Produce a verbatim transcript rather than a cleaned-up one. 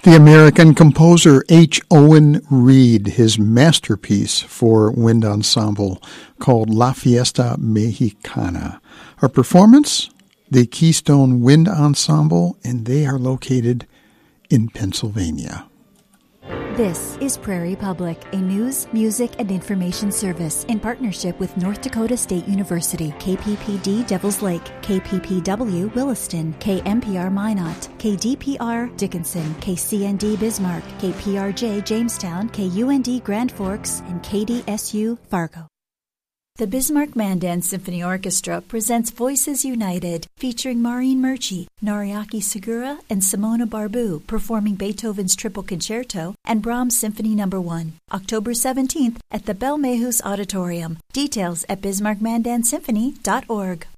The American composer H. Owen Reed, his masterpiece for wind ensemble called La Fiesta Mexicana. Our performance, the Keystone Wind Ensemble, and they are located in Pennsylvania. This is Prairie Public, a news, music, and information service in partnership with North Dakota State University, K P P D Devils Lake, K P P W Williston, K M P R Minot, K D P R Dickinson, K C N D Bismarck, K P R J Jamestown, K U N D Grand Forks, and K D S U Fargo. The Bismarck Mandan Symphony Orchestra presents Voices United, featuring Maureen Murchie, Nariaki Segura, and Simona Barbu performing Beethoven's Triple Concerto and Brahms Symphony Number one, October seventeenth at the Belmehus Auditorium. Details at bismarck mandan symphony dot org.